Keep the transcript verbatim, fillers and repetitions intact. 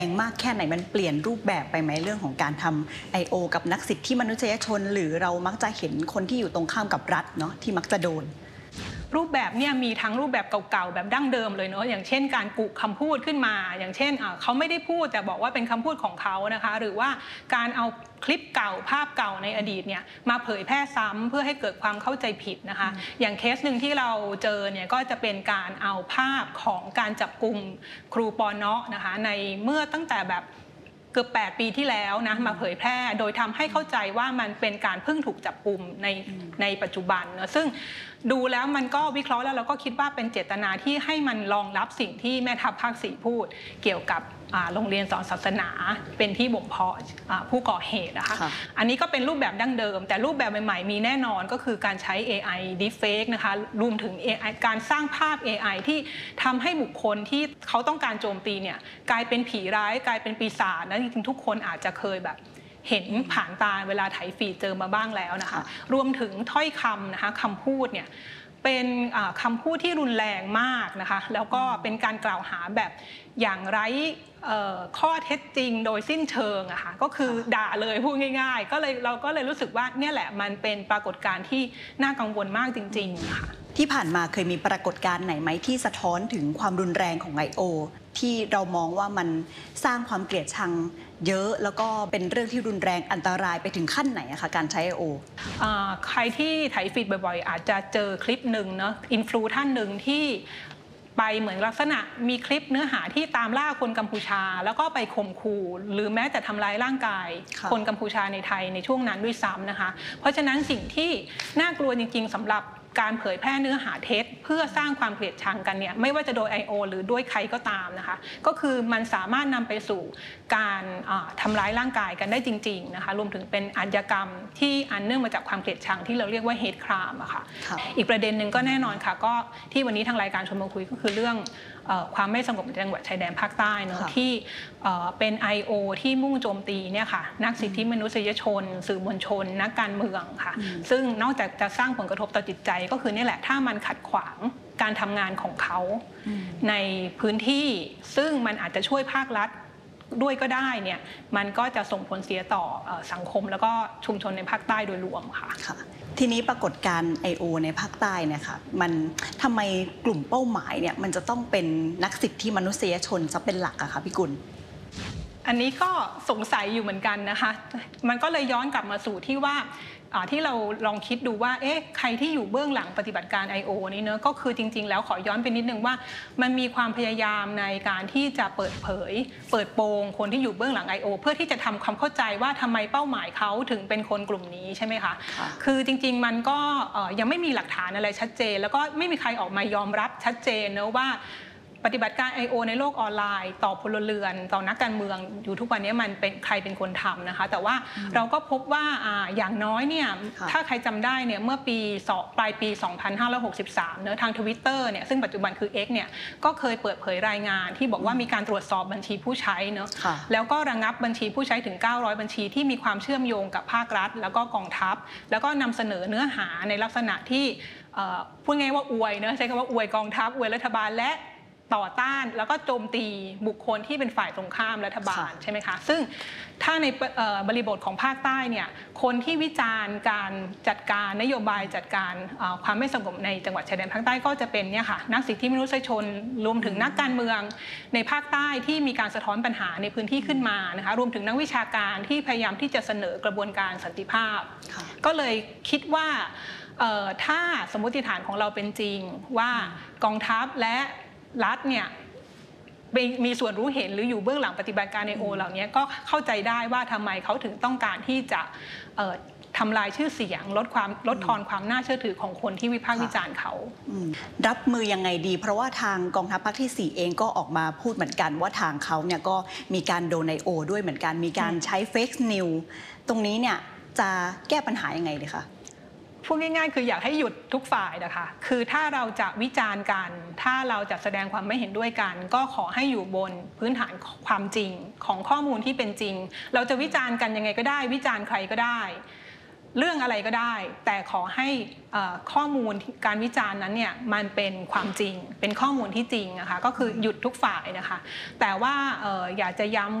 มากแค่ไหนมันเปลี่ยนรูปแบบไปไหมเรื่องของการทำ ไอ โอ กับนักสิทธิมนุษยชนหรือเรามักจะเห็นคนที่อยู่ตรงข้ามกับรัฐเนาะที่มักจะโดนรูปแบบเนี่ยมีทั้งรูปแบบเก่าๆแบบดั้งเดิมเลยเนาะอย่างเช่นการกุคำพูดขึ้นมาอย่างเช่นเขาไม่ได้พูดแต่บอกว่าเป็นคำพูดของเขานะคะหรือว่าการเอาคลิปเก่าภาพเก่าในอดีตเนี่ยมาเผยแพร่ซ้ำเพื่อให้เกิดความเข้าใจผิดนะคะอย่างเคสหนึ่งที่เราเจอเนี่ยก็จะเป็นการเอาภาพของการจับกุมครูปอเนาะนะคะในเมื่อตั้งแต่แบบเกือบแปดปีที่แล้วนะมาเผยแพร่โดยทำให้เข้าใจว่ามันเป็นการเพิ่งถูกจับกุมในในปัจจุบันเนอะซึ่งดูแล้วมันก็วิเคราะห์แล้วเราก็คิดว่าเป็นเจตนาที่ให้มันรองรับสิ่งที่แม่ทัพภาคสี่พูดเกี่ยวกับโรงเรียนสอนศาสนาเป็นที่บ่มเพาะผู้ก่อเหตุนะคะอันนี้ก็เป็นรูปแบบดั้งเดิมแต่รูปแบบใหม่ๆมีแน่นอนก็คือการใช้ เอ ไอ Deepfake นะคะรวมถึง เอ ไอ การสร้างภาพ เอ ไอ ที่ทำให้บุคคลที่เขาต้องการโจมตีเนี่ยกลายเป็นผีร้ายกลายเป็นปีศาจนะจริงๆทุกคนอาจจะเคยแบบเห็นผ่านตาเวลาไถฟีดเจอมาบ้างแล้วนะคะรวมถึงถ้อยคำนะคะคำพูดเนี่ยเป็นคำพูดที่รุนแรงมากนะคะแล้วก็เป็นการกล่าวหาแบบอย่างไร้ข้อเท็จจริงโดยสิ้นเชิงอะค่ะก็คือด่าเลยพูดง่ายๆก็เลยเราก็เลยรู้สึกว่าเนี่ยแหละมันเป็นปรากฏการณ์ที่น่ากังวลมากจริงๆค่ะที่ผ่านมาเคยมีปรากฏการณ์ไหนไหมที่สะท้อนถึงความรุนแรงของ ไอ โอ ที่เรามองว่ามันสร้างความเกลียดชังเยอะแล้วก็เป็นเรื่องที่รุนแรงอันตรายไปถึงขั้นไหนอะคะการใช้ ไอ โอใครที่ไถฟีดบ่อยๆอาจจะเจอคลิปหนึ่งเนาะอินฟลูท่านหนึ่งที่ไปเหมือนลักษณะมีคลิปเนื้อหาที่ตามล่าคนกัมพูชาแล้วก็ไปข่มขู่หรือแม้แต่ทำร้ายร่างกายคนกัมพูชาในไทยในช่วงนั้นด้วยซ้ำนะคะเพราะฉะนั้นสิ่งที่น่ากลัวจริงๆสำหรับการเผยแพร่เนื้อหาเท็จเพื่อสร้างความเกลียดชังกันเนี่ยไม่ว่าจะโดย ไอ โอ หรือด้วยใครก็ตามนะคะก็คือมันสามารถนำไปสู่การทำร้ายร่างกายกันได้จริงๆนะคะรวมถึงเป็นอาชญากรรมที่อันเนื่องมาจากความเกลียดชังที่เราเรียกว่า hate crime อะค่ะอีกประเด็นหนึ่งก็แน่นอนค่ะก็ที่วันนี้ทางรายการชวนมาคุยก็คือเรื่องความไม่สงบในจังหวัดชายแดนภาคใต้เนอะที่เป็น ไอ โอ ที่มุ่งโจมตีเนี่ยค่ะนักสิทธิมนุษยชนสื่อมวลชนนักการเมืองค่ะซึ่งนอกจากจะสร้างผลกระทบต่อจิตใจก็คือนี่แหละถ้ามันขัดขวางการทำงานของเขาในพื้นที่ซึ่งมันอาจจะช่วยภาครัฐด้วยก็ได้เนี่ยมันก็จะส่งผลเสียต่อสังคมแล้วก็ชุมชนในภาคใต้โดยรวมค่ะทีนี้ปรากฏการณ์ ไอ โอ ในภาคใต้เนี่ยค่ะมันทำไมกลุ่มเป้าหมายเนี่ยมันจะต้องเป็นนักสิทธิมนุษยชนซะเป็นหลักอะคะพี่กุลอันนี้ก็สงสัยอยู่เหมือนกันนะคะมันก็เลยย้อนกลับมาสู่ที่ว่าที่เราลองคิดดูว่าเอ๊ะใครที่อยู่เบื้องหลังปฏิบัติการ ไอ โอ นี้เนอะก็คือจริงๆแล้วขอย้อนไปนิดนึงว่ามันมีความพยายามในการที่จะเปิดเผยเปิดโปงคนที่อยู่เบื้องหลัง ไอ โอ เพื่อที่จะทำความเข้าใจว่าทำไมเป้าหมายเขาถึงเป็นคนกลุ่มนี้ใช่ไหมคะคือจริงๆมันก็ยังไม่มีหลักฐานอะไรชัดเจนแล้วก็ไม่มีใครออกมายอมรับชัดเจนนะว่าปฏิบัติการ ไอ โอ ในโลกออนไลน์ต่อพลเรือนต่อนักการเมืองอยู่ทุกวันนี้มันเป็นใครเป็นคนทำนะคะแต่ว่าเราก็พบว่าอย่างน้อยเนี่ยถ้าใครจำได้เนี่ยเมื่อปีปลายปีสองพันห้าร้อยหกสิบสามเนอะทาง Twitter เนี่ยซึ่งปัจจุบันคือ X เนี่ยก็เคยเปิดเผยรายงานที่บอกว่ามีการตรวจสอบบัญชีผู้ใช้เนอะแล้วก็ระงับบัญชีผู้ใช้ถึงเก้าร้อยบัญชีที่มีความเชื่อมโยงกับภาครัฐแล้วก็กองทัพแล้วก็นำเสนอเนื้อหาในลักษณะที่พูดง่ายว่าอวยเนอะใช้คำว่าอวยกองทัพอวยรัฐบาลและต่อต้านแล้วก็โจมตีบุคคลที่เป็นฝ่ายตรงข้ามรัฐบาลใช่ไหมคะซึ่งถ้าในบริบทของภาคใต้เนี่ยคนที่วิจารณ์การจัดการนโยบายจัดการความไม่สงบในจังหวัดชายแดนภาคใต้ก็จะเป็นเนี่ยค่ะนักสิทธิมนุษยชนรวมถึงนักการเมืองในภาคใต้ที่มีการสะท้อนปัญหาในพื้นที่ขึ้นมานะคะรวมถึงนักวิชาการที่พยายามที่จะเสนอกระบวนการสันติภาพก็เลยคิดว่าถ้าสมมติฐานของเราเป็นจริงว่ากองทัพและรัฐเนี่ยมีส่วนรู้เห็นหรืออยู่เบื้องหลังปฏิบัติการ ไอ โอ เหล่านี้ก็เข้าใจได้ว่าทำไมเขาถึงต้องการที่จะทำลายชื่อเสียงลดความลดทอนความน่าเชื่อถือของคนที่วิพากษ์วิจารณ์เขารับมือยังไงดีเพราะว่าทางกองทัพภาคที่สี่เองก็ออกมาพูดเหมือนกันว่าทางเขาเนี่ยก็มีการโดน ไอ โอ ด้วยเหมือนกันมีการใช้เฟกนิวตรงนี้เนี่ยจะแก้ปัญหายังไงเลยคะพูดง่ายๆคืออยากให้หยุดทุกฝ่ายนะคะคือถ้าเราจะวิจารณ์กันถ้าเราจะแสดงความไม่เห็นด้วยกันก็ขอให้อยู่บนพื้นฐานความจริงของข้อมูลที่เป็นจริงเราจะวิจารณ์กันยังไงก็ได้วิจารณ์ใครก็ได้เรื่องอะไรก็ได้ แต่ขอให้ข้อมูลการวิจารณ์นั้นเนี่ยมันเป็นความจริงเป็นข้อมูลที่จริงนะคะก็คือหยุดทุกฝ่ายนะคะแต่ว่าอยากจะย้ำ